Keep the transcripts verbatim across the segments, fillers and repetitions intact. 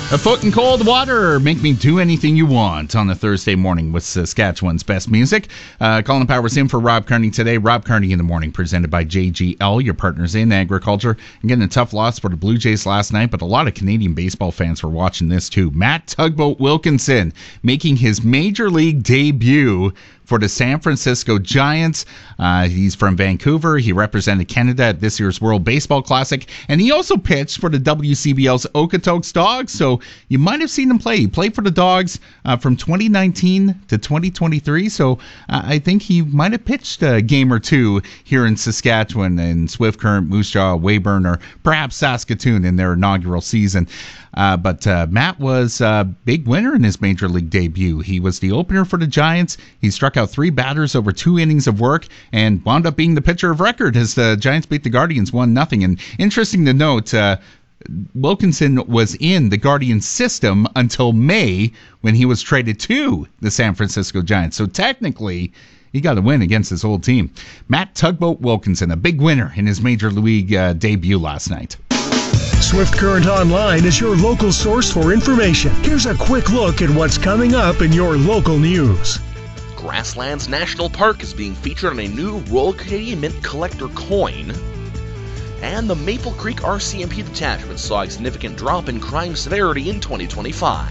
A foot in cold water. Make me do anything you want on a Thursday morning with Saskatchewan's best music. Uh, Colin Powers in for Rob Kearney today. Rob Kearney in the morning, presented by J G L, your partners in agriculture. And getting a tough loss for the Blue Jays last night, but a lot of Canadian baseball fans were watching this too. Matt Tugboat Wilkinson making his major league debut for the San Francisco Giants. Uh, he's from Vancouver. He represented Canada at this year's World Baseball Classic, and he also pitched for the W C B L's Okotoks Dogs, so you might have seen him play. He played for the Dogs uh, from twenty nineteen to twenty twenty-three, so uh, I think he might have pitched a game or two here in Saskatchewan, in Swift Current, Moose Jaw, Weyburn, or perhaps Saskatoon in their inaugural season. Uh, but uh, Matt was a big winner in his major league debut. He was the opener for the Giants. He struck out three batters over two innings of work and wound up being the pitcher of record as the Giants beat the Guardians one nothing. And interesting to note, uh, Wilkinson was in the Guardians system until May when he was traded to the San Francisco Giants. So technically, he got a win against his old team. Matt Tugboat Wilkinson, a big winner in his major league uh, debut last night. Swift Current Online is your local source for information. Here's a quick look at what's coming up in your local news. Grasslands National Park is being featured on a new Royal Canadian Mint collector coin. And the Maple Creek R C M P detachment saw a significant drop in crime severity in twenty twenty-five.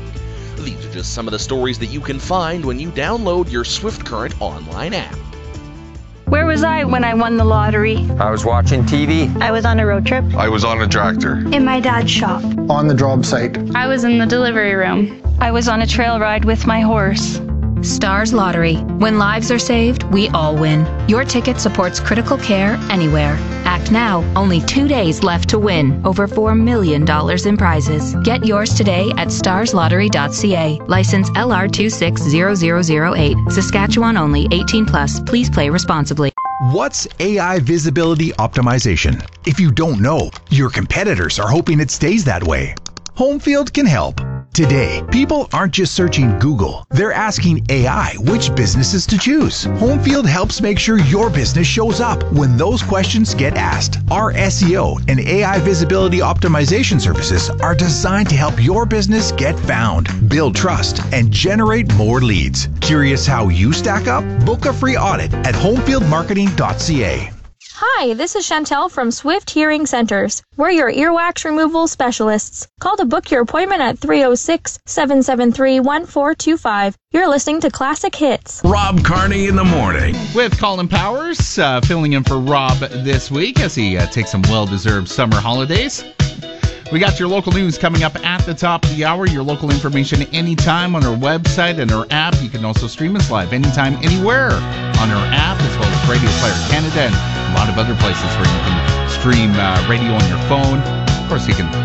These are just some of the stories that you can find when you download your Swift Current Online app. Where was I when I won the lottery? I was watching T V. I was on a road trip. I was on a tractor. In my dad's shop. On the job site. I was in the delivery room. I was on a trail ride with my horse. Stars Lottery. When lives are saved, we all win. Your ticket supports critical care anywhere. Act now. Only two days left to win. Over four million dollars in prizes. Get yours today at stars lottery dot c a. License L R two six zero zero zero eight. Saskatchewan only. eighteen plus. Please play responsibly. What's A I visibility optimization? If you don't know, your competitors are hoping it stays that way. Homefield can help. Today, people aren't just searching Google. They're asking A I which businesses to choose. Homefield helps make sure your business shows up when those questions get asked. Our S E O and A I visibility optimization services are designed to help your business get found, build trust, and generate more leads. Curious how you stack up? Book a free audit at homefield marketing dot c a. Hi, this is Chantel from Swift Hearing Centers. We're your earwax removal specialists. Call to book your appointment at three oh six, seven seven three, one four two five. You're listening to Classic Hits. Rob Kearney in the morning. With Colin Powers, uh, filling in for Rob this week as he uh, takes some well-deserved summer holidays. We got your local news coming up at the top of the hour. Your local information anytime on our website and our app. You can also stream us live anytime, anywhere on our app, as well as Radio Player Canada and a lot of other places where you can stream uh, radio on your phone. Of course, you can